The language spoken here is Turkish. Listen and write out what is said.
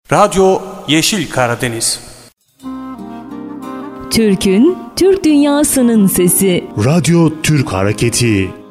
Radyo Yeşil Karadeniz. Türk'ün, Türk dünyasının sesi. Radyo Türk Hareketi.